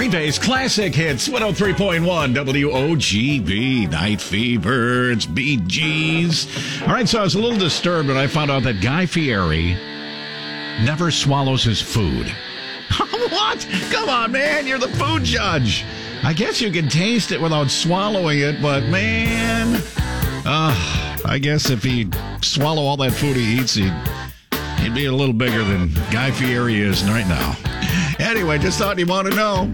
Green Bay's classic hits, 103.1 WOGB, Night Fever, it's Bee Gees. All right, so I was a little disturbed when I found out that Guy Fieri never swallows his food. What? Come on, man, you're the food judge. I guess you can taste it without swallowing it, but man, I guess if he'd swallow all that food he eats, he'd be a little bigger than Guy Fieri is right now. Anyway, just thought you want to know.